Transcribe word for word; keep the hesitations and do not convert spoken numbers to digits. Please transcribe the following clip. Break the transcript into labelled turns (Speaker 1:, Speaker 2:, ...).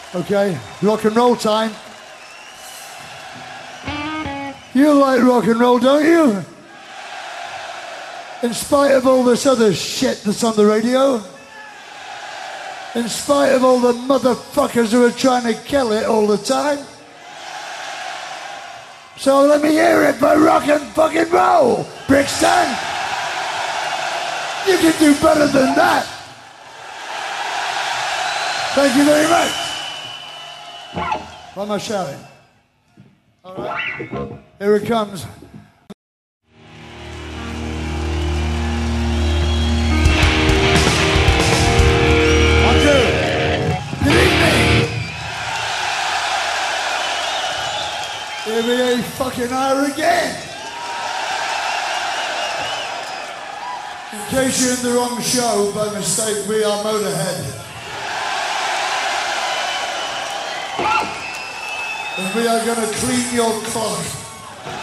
Speaker 1: Okay, rock and roll time. You like rock and roll, don't you? In spite of all this other shit that's on the radio. In spite of all the motherfuckers who are trying to kill it all the time. So let me hear it for rock and fucking roll, Brixton! You can do better than that! Thank you very much! Why am I shouting? Alright, here it comes. One, two. Good evening! Here we are fucking are again! In case you're in the wrong show, by mistake, we are Motorhead. And we are going to clean your clock.